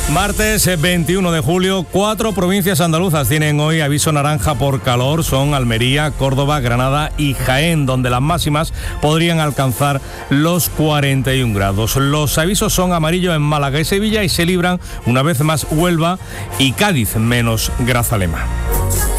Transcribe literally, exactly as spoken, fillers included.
Martes veintiuno de julio, cuatro provincias andaluzas tienen hoy aviso naranja por calor. Son Almería, Córdoba, Granada y Jaén, donde las máximas podrían alcanzar los cuarenta y un grados. Los avisos son amarillos en Málaga y Sevilla y se libran una vez más Huelva y Cádiz, menos Grazalema.